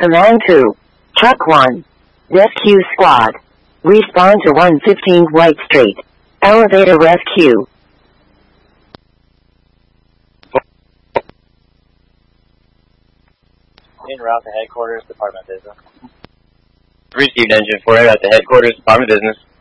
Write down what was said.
Command to Truck 1. Rescue Squad. Respond to 115 White Street. Elevator rescue. En route to headquarters, Department of Business. Received engine 4 at the headquarters, Department of Business.